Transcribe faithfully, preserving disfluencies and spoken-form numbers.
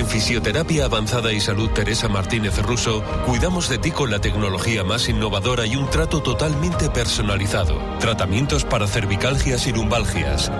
En Fisioterapia Avanzada y Salud Teresa Martínez Russo, cuidamos de ti con la tecnología más innovadora y un trato totalmente personalizado. Tratamientos para cervicalgias y lumbalgias,